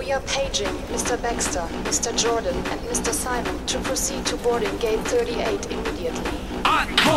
We are paging Mr. Baxter, Mr. Jordan, and Mr. Simon to proceed to boarding gate 38 immediately.